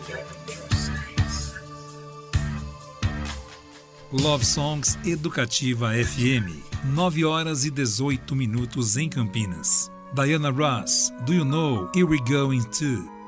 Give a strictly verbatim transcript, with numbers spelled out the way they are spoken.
Love Songs Educativa F M, nove horas e dezoito minutos em Campinas. Diana Ross, Do You Know Here We Going To?